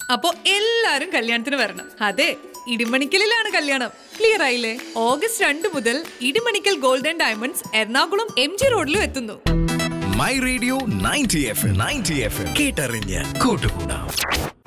അപ്പോ എല്ലാരും കല്യാണത്തിന് വരണം. അതെ, ഇടിമണിക്കലിലാണ് കല്യാണം. ക്ലിയർ ആയില്ലേ? August 2 മുതൽ Idimannickal gold and diamonds Ernakulam MG റോഡിലും എത്തുന്നു. മൈ റേഡിയോ 90 FM കേട്ടറിഞ്ഞ് കൂട്ടുകൂടാം.